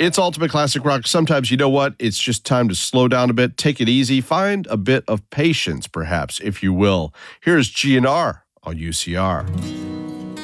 It's Ultimate Classic Rock. Sometimes, you know what? It's just time to slow down a bit, take it easy, find a bit of patience, perhaps, if you will. Here's GNR on UCR.